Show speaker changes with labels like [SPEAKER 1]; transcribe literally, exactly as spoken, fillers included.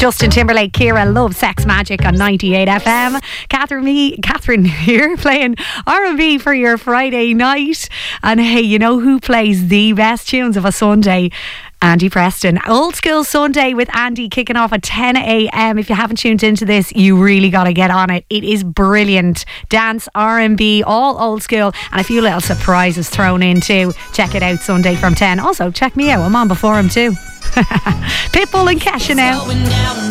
[SPEAKER 1] Justin Timberlake, Kira, Love Sex Magic on ninety-eight F M. Catherine, me, Catherine here playing R and B for your Friday night. And hey, you know who plays the best tunes of a Sunday? Andy Preston. Old School Sunday with Andy kicking off at ten a m. If you haven't tuned into this, you really got to get on it. It is brilliant. Dance, R and B, all old school, and a few little surprises thrown in too. Check it out Sunday from ten. Also, check me out. I'm on before him too. Pitbull and Kesha now.